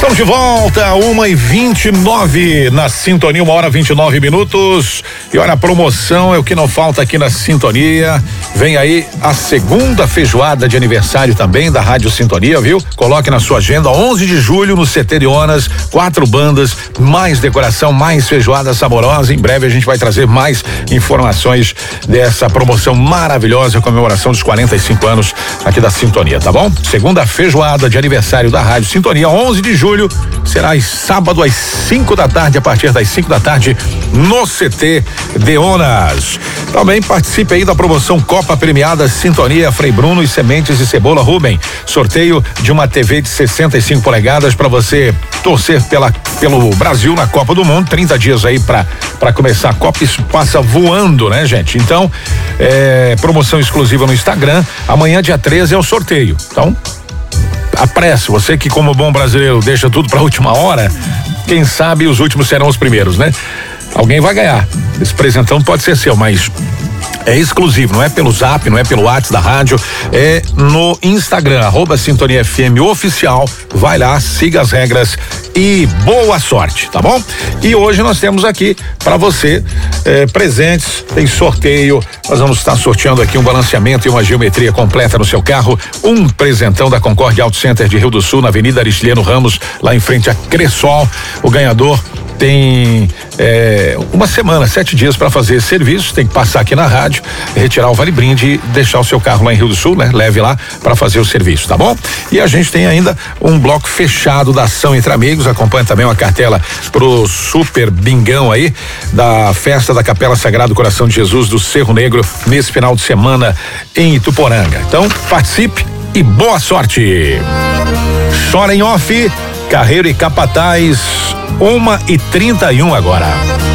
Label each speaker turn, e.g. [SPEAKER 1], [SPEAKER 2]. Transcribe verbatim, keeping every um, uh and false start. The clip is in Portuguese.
[SPEAKER 1] Estamos de volta, uma e vinte e nove na sintonia, uma hora vinte e nove minutos. E olha, a promoção é o que não falta aqui na sintonia. Vem aí a segunda feijoada de aniversário também da Rádio Sintonia, viu? Coloque na sua agenda, onze de julho no C T de Onas, quatro bandas, mais decoração, mais feijoada saborosa. Em breve a gente vai trazer mais informações dessa promoção maravilhosa, comemoração dos quarenta e cinco anos aqui da Sintonia, tá bom? Segunda feijoada de aniversário da Rádio Sintonia, onze de julho, será sábado às cinco da tarde, a partir das cinco da tarde, no C T de Onas. Também participe aí da promoção Copa Premiada Sintonia Frei Bruno e Sementes e Cebola Rubem. Sorteio de uma T V de sessenta e cinco polegadas para você torcer pela, pelo Brasil na Copa do Mundo. trinta dias aí para para começar a Copa, isso passa voando, né, gente? Então, é, promoção exclusiva no Instagram. Amanhã, dia treze, é o sorteio. Então, apresse, você que como bom brasileiro deixa tudo para a última hora, quem sabe os últimos serão os primeiros, né? Alguém vai ganhar. Esse presentão pode ser seu, mas é exclusivo, não é pelo Zap, não é pelo WhatsApp da rádio, é no Instagram, arroba Sintonia F M Oficial. Vai lá, siga as regras e boa sorte, tá bom? E hoje nós temos aqui para você eh, presentes, tem sorteio. Nós vamos estar sorteando aqui um balanceamento e uma geometria completa no seu carro, um presentão da Concorde Auto Center de Rio do Sul, na Avenida Aristiliano Ramos, lá em frente a Cressol. O ganhador tem é, uma semana, sete dias para fazer esse serviço, tem que passar aqui na rádio, retirar o Vale Brinde e deixar o seu carro lá em Rio do Sul, né? Leve lá para fazer o serviço, tá bom? E a gente tem ainda um bloco fechado da ação entre amigos, acompanha também uma cartela pro super bingão aí da festa da Capela Sagrado Coração de Jesus do Cerro Negro nesse final de semana em Ituporanga. Então, participe e boa sorte! Chora em off, Carreiro e Capataz, uma e trinta e um agora.